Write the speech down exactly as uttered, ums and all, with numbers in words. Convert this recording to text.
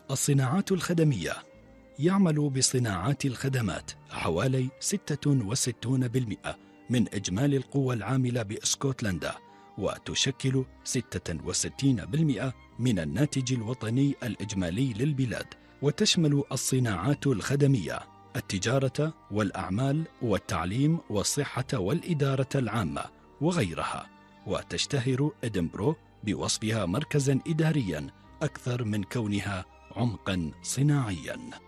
الصناعات الخدمية يعمل بصناعات الخدمات حوالي ستة وستين بالمئة من إجمالي القوى العاملة باسكتلندا، وتشكل ستة وستين بالمئة من الناتج الوطني الإجمالي للبلاد. وتشمل الصناعات الخدمية التجارة والأعمال والتعليم والصحة والإدارة العامة وغيرها. وتشتهر إدنبرو بوصفها مركزا إداريا أكثر من كونها عمقا صناعيا.